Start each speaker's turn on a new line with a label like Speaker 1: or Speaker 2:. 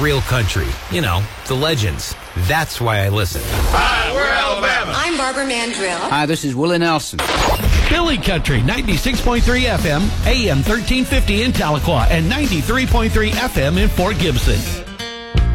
Speaker 1: real country. You know, the legends. That's why I listen.
Speaker 2: Hi, we're Alabama.
Speaker 3: I'm Barbara Mandrill.
Speaker 4: Hi, this is Willie Nelson.
Speaker 5: Billy Country, 96.3 FM, AM 1350 in Tahlequah, and 93.3 FM in Fort Gibson.